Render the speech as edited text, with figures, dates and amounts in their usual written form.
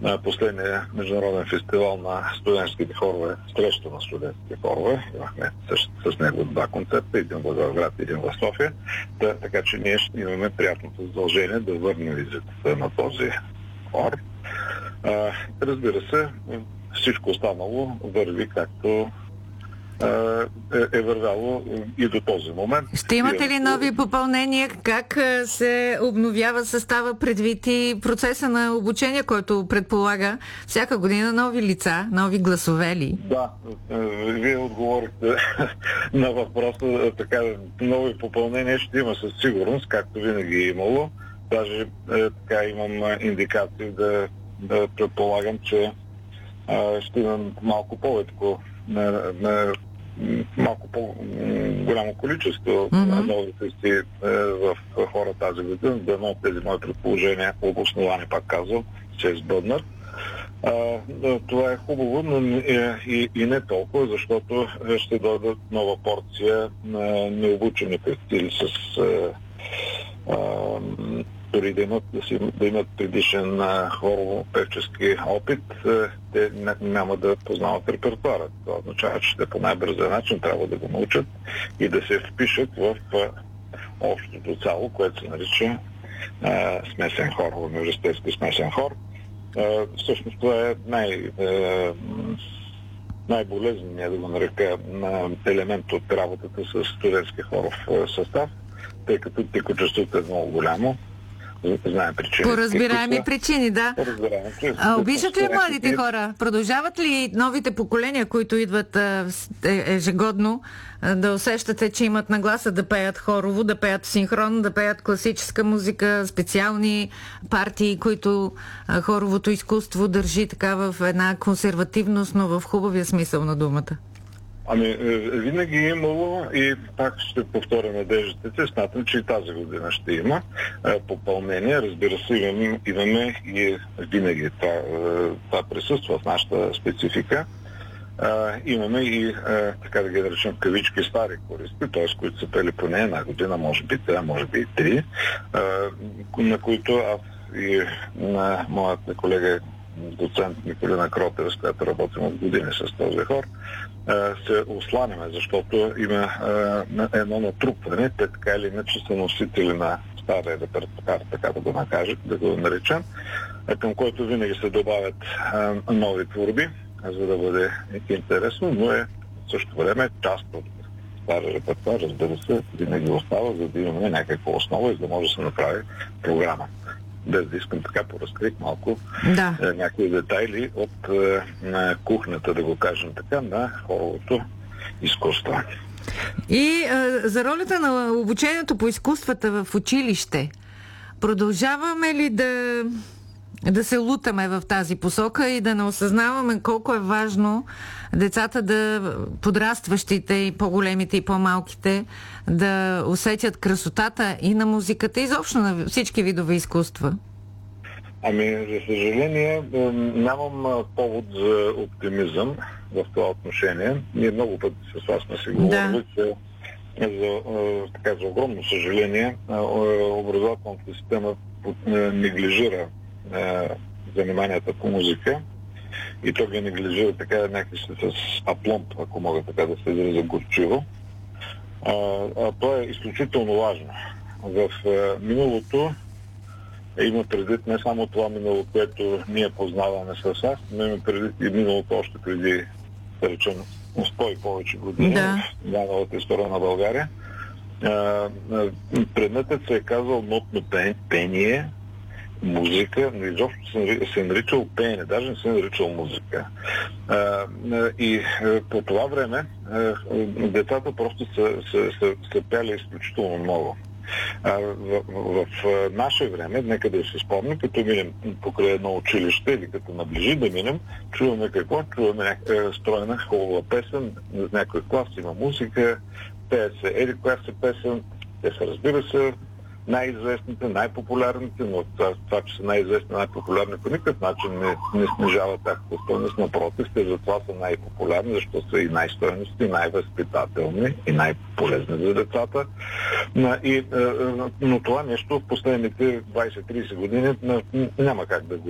на последния международен фестивал на студентските хорове, среща на студентските хорове. Имахме с него 2 концерта, един в Благоевград, един в София. Така че ние ще имаме приятното задължение да върнем визитата на този хор. Разбира се, всичко останало върви както е вървяло и до този момент. Ще имате ли нови попълнения? Как се обновява състава предвид и процеса на обучение, който предполага всяка година нови лица, нови гласове ли? Да, вие отговорихте на въпроса. Така, нови попълнения ще има със сигурност, както винаги е имало. Даже така имам индикации да предполагам, че ще имам малко повече на малко по-голямо количество на нови песни в хора тази година. Дано от тези мои предположения, обосновани, пак казвам, се избъднат. Това е хубаво, но и не толкова, защото ще дойдат нова порция на необучени певци с дори да имат предишен хорово-певчески опит, те няма да познават репертуара. Това означава, че те по най-бързия начин трябва да го научат и да се впишат в общото цяло, което се нарича смесен хор, университетски смесен хор. Всъщност това е най-болезненият, да го нарека, елемент от работата с студентски хоров състав, тъй като текучеството е много голямо. Знаем причини. По разбираеми причини, да. Обичат ли младите хора? Продължават ли новите поколения, които идват ежегодно, да усещате, че имат нагласа да пеят хорово, да пеят синхронно, да пеят класическа музика, специални партии, които хоровото изкуство държи така в една консервативност, но в хубавия смисъл на думата? Винаги е имало и пак ще повторя надеждите. Смятам, че и тази година ще има попълнение. Разбира се, имаме и винаги това присъства в нашата специфика. Имаме и, така да ги наречем, кавички стари хористи, т.е. които са пели поне една година, може би 2, може би и 3, на които аз и на моята колега доцент Николина Кротева, с която работим от години с този хор, се осланяме, защото има едно натрупване. Те така или иначе са носители на стария репертуар, така да го наречем, към който винаги се добавят нови творби, за да бъде интересно, но в същото време част от стария репертуар, разбира се, винаги остава, за да имаме някаква основа и за да може да се направи програма. Без да искам така поразкрих малко някои детайли от кухнята, да го кажем така, на хоровото изкуство. И за ролята на обучението по изкуствата в училище, продължаваме ли да се лутаме в тази посока и да не осъзнаваме колко е важно децата, подрастващите и по-големите и по-малките, да усетят красотата и на музиката, и изобщо на всички видове изкуства? За съжаление, нямам повод за оптимизъм в това отношение. Ние много пъти с вас сме си говорили, че за огромно съжаление образователната система неглижира заниманията по музика и то ги неглижира така някакси с апломб, ако мога така да се изразя горчиво. То е изключително важно. В миналото има предвид не само това минало, което ние познаваме с вас, но има предвид и миналото още преди, да речем, 100 и повече години в новата история на България. Предметът се е казал нотно пение, музика, но изобщо се е наричал пеене, даже не се е наричал музика. И по това време децата просто са пяли изключително много. В наше време, нека да се спомним, като минем покрай едно училище или като наближи да минем, чуваме какво? Чуваме стройна хубава песен, някой клас има музика, пее се еди коя се песен, те са, разбира се, най-известните, най-популярните, но това, че са най-известни, най-популярни по никакъв начин не снижава тяхната стойност. Напротив, те затова са най-популярни, защото са и най-стойностни, най-възпитателни и най-полезни за децата. Но това нещо в последните 20-30 години няма как да го